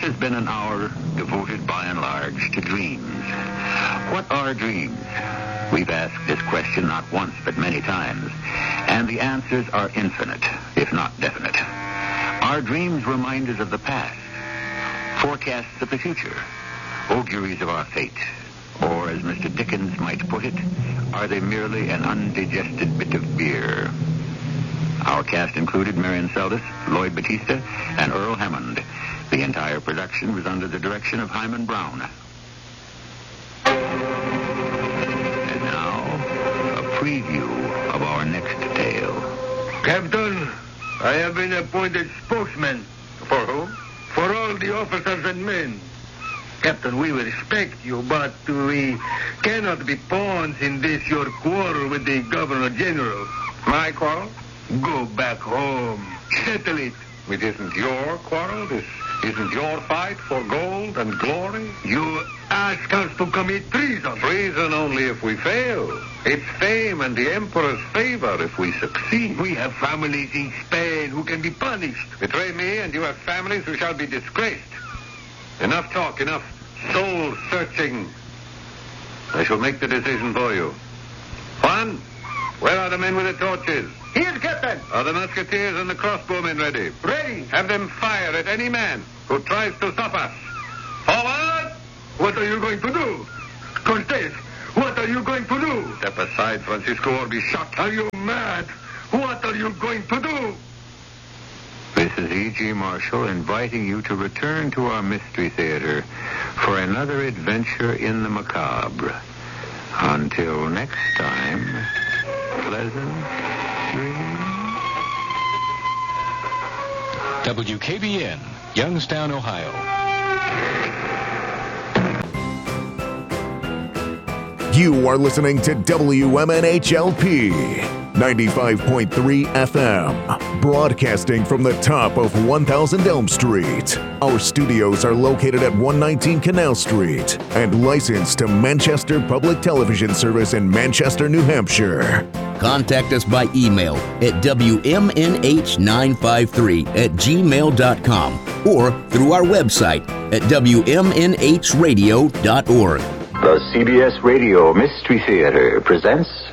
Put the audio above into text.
has been an hour devoted by and large to dreams. What are dreams? We've asked this question not once but many times, and the answers are infinite, if not definite. Are dreams reminders of the past, forecasts of the future, auguries of our fate? Or, as Mr. Dickens might put it, are they merely an undigested bit of beer? Our cast included Marion Seldes, Lloyd Battista, and Earl Hammond. The entire production was under the direction of Hyman Brown. And now, a preview of our next tale. Captain, I have been appointed spokesman. For whom? For all the officers and men. Captain, we will respect you, but we cannot be pawns in this your quarrel with the Governor General. My quarrel? Go back home. Settle it. It isn't your quarrel. This isn't your fight for gold and glory. You ask us to commit treason. Treason only if we fail. It's fame and the Emperor's favor if we succeed. We have families in Spain who can be punished. Betray me and you have families who shall be disgraced. Enough talk, enough soul-searching. I shall make the decision for you. Juan, where are the men with the torches? Here, Captain. Are the musketeers and the crossbowmen ready? Ready. Have them fire at any man who tries to stop us. Forward! What are you going to do? Cortez, what are you going to do? Step aside, Francisco, or be shot. Are you mad? What are you going to do? This is E.G. Marshall inviting you to return to our Mystery Theater for another adventure in the macabre. Until next time, pleasant dreams. WKBN, Youngstown, Ohio. You are listening to WMNHLP 95.3 FM, broadcasting from the top of 1000 Elm Street. Our studios are located at 119 Canal Street and licensed to Manchester Public Television Service in Manchester, New Hampshire. Contact us by email at WMNH953@gmail.com or through our website at WMNHradio.org. The CBS Radio Mystery Theater presents